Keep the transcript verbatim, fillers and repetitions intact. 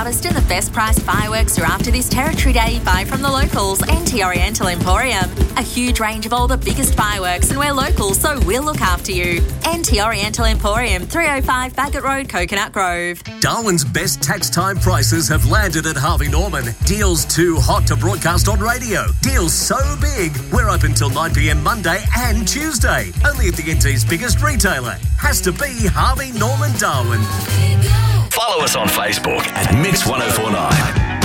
loudest and the best price fireworks are after this Territory Day. Buy from the locals, N T Oriental Emporium. A huge range of all the biggest fireworks, and we're local, so we'll look after you. N T Oriental Emporium, three oh five Bagot Road, Coconut Grove. Darwin's best tax time prices have landed at Harvey Norman. Deals too hot to broadcast on radio. Deals so big, we're open till nine p.m. Monday and Tuesday. Only at the N T's biggest retailer. Has to be Harvey Norman Darwin. Follow us on Facebook at Mix one oh four nine.